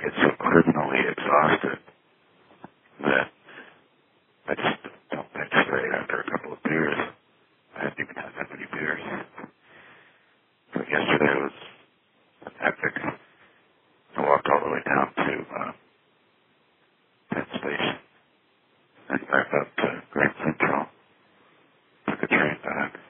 get so criminally exhausted that I just don't think straight after a couple of beers. I hadn't even had that many beers. So yesterday was epic. I walked all the way down to Penn Station and back up to Grand Central. Took a train back.